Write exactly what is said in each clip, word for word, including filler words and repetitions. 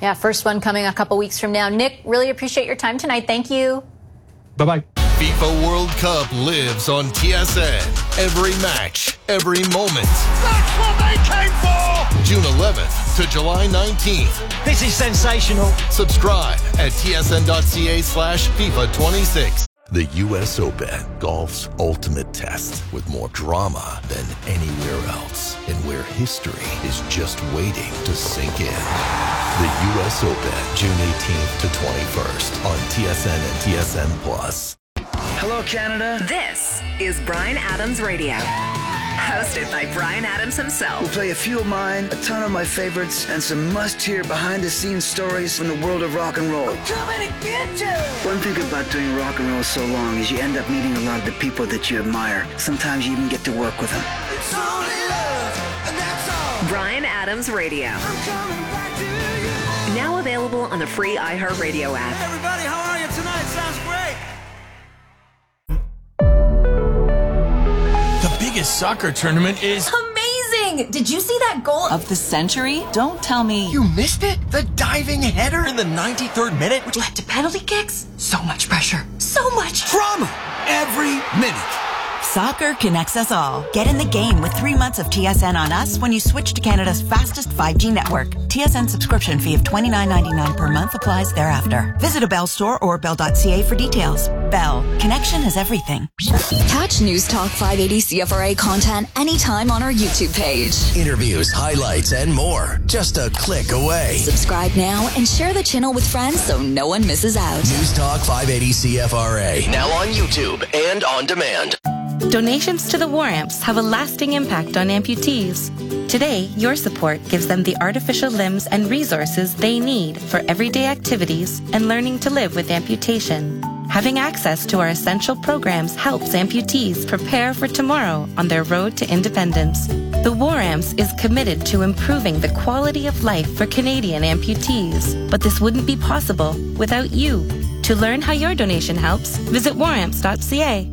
Yeah, first one coming a couple weeks from now. Nick, really appreciate your time tonight. Thank you. Bye-bye. FIFA World Cup lives on T S N. Every match, every moment. That's what they came for! June eleventh to July nineteenth. This is sensational. Subscribe at tsn.ca slash FIFA 26. The U S Open, golf's ultimate test, with more drama than anywhere else, and where history is just waiting to sink in. The U S Open, June eighteenth to twenty-first on T S N and T S N Plus. Hello, Canada. This is Bryan Adams Radio, hosted by Bryan Adams himself. We'll play a few of mine, a ton of my favorites, and some must-hear behind-the-scenes stories from the world of rock and roll. I'm coming to get you! One thing about doing rock and roll so long is you end up meeting a lot of the people that you admire. Sometimes you even get to work with them. It's only love, and that's all. Bryan Adams Radio. I'm coming back to you. Now available on the free iHeartRadio app. Everybody, how are you tonight? Sounds great. The biggest soccer tournament is amazing! Did you see that goal of the century? Don't tell me You missed it? The diving header in the ninety-third minute, which led to penalty kicks. So much pressure. So much drama every minute. Soccer connects us all. Get in the game with three months of T S N on us when you switch to Canada's fastest five G network. T S N subscription fee of twenty-nine ninety-nine per month applies thereafter. Visit a Bell store or bell dot c a for details. Bell. Connection is everything. Catch News Talk five eighty C F R A content anytime on our YouTube page. Interviews, highlights, and more. Just a click away. Subscribe now and share the channel with friends so no one misses out. News Talk five eighty C F R A. Now on YouTube and on demand. Donations to the War Amps have a lasting impact on amputees. Today, your support gives them the artificial limbs and resources they need for everyday activities and learning to live with amputation. Having access to our essential programs helps amputees prepare for tomorrow on their road to independence. The War Amps is committed to improving the quality of life for Canadian amputees, but this wouldn't be possible without you. To learn how your donation helps, visit war amps dot c a.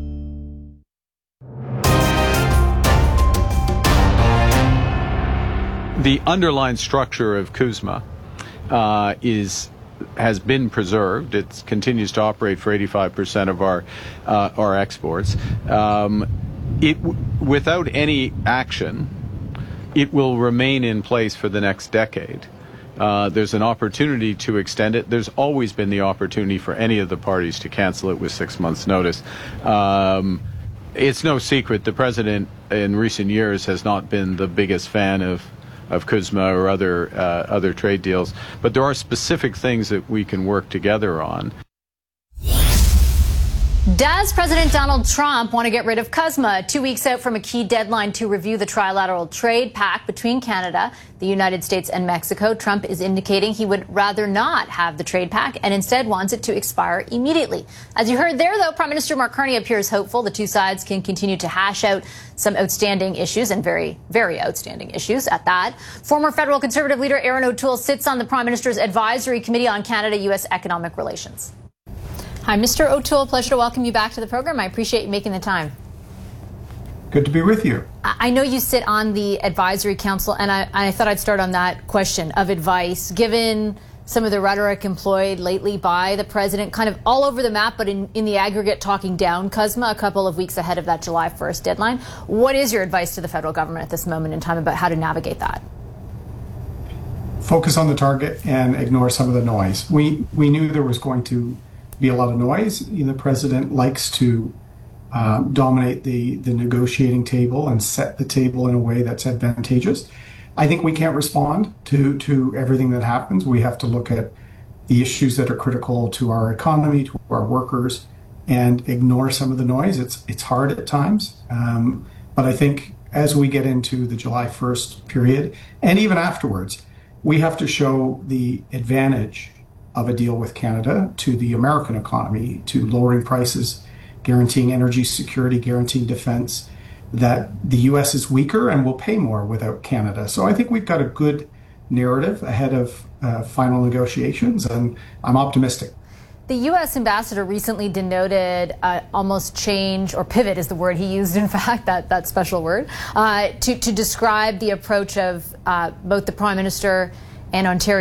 The underlying structure of CUSMA uh, is has been preserved. It continues to operate for eighty-five percent of our uh, our exports. Um, it without any action, it will remain in place for the next decade. Uh, there's an opportunity to extend it. There's always been the opportunity for any of the parties to cancel it with six months' notice. Um, it's no secret the president in recent years has not been the biggest fan of of CUSMA or other uh, other trade deals, but there are specific things that we can work together on. Does President Donald Trump want to get rid of CUSMA? Two weeks out from a key deadline to review the trilateral trade pact between Canada, the United States, and Mexico, Trump is indicating he would rather not have the trade pact and instead wants it to expire immediately. As you heard there, though, Prime Minister Mark Carney appears hopeful the two sides can continue to hash out some outstanding issues, and very, very outstanding issues at that. Former federal Conservative leader Erin O'Toole sits on the Prime Minister's Advisory Committee on Canada-U S Economic Relations. Hi, Mister O'Toole. Pleasure to welcome you back to the program. I appreciate you making the time. Good to be with you. I know you sit on the Advisory Council, and I, I thought I'd start on that question of advice. Given some of the rhetoric employed lately by the president, kind of all over the map, but in, in the aggregate talking down CUSMA a couple of weeks ahead of that July first deadline, what is your advice to the federal government at this moment in time about how to navigate that? Focus on the target and ignore some of the noise. We, we knew there was going to be a lot of noise. The president likes to uh, dominate the, the negotiating table and set the table in a way that's advantageous. I think we can't respond to, to everything that happens. We have to look at the issues that are critical to our economy, to our workers, and ignore some of the noise. It's, it's hard at times. Um, but I think as we get into the July first period, and even afterwards, we have to show the advantage of a deal with Canada to the American economy, to lowering prices, guaranteeing energy security, guaranteeing defense, that the U S is weaker and will pay more without Canada. So I think we've got a good narrative ahead of uh, final negotiations, and I'm optimistic. The U S ambassador recently denoted uh, almost change, or pivot is the word he used, in fact, that, that special word, uh, to, to describe the approach of uh, both the Prime Minister and Ontario